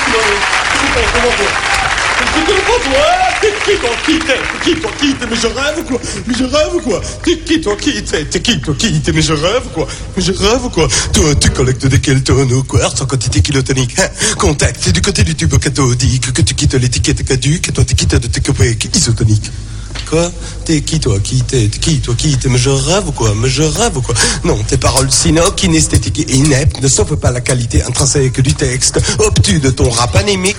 Mais je rêve quoi. T'es qui toi qui t'es, mais je rêve quoi. Toi tu collectes des keltones au quartz en quantité kilotonique. Contact, c'est du côté du tube cathodique que tu quittes l'étiquette caduque et toi tu quittes de tes copains isotoniques. Quoi? T'es qui toi qui t'es, mais je rêve quoi. Non, tes paroles sinoques, inesthétiques et ineptes ne sauvent pas la qualité intrinsèque du texte, obtus de ton rap anémique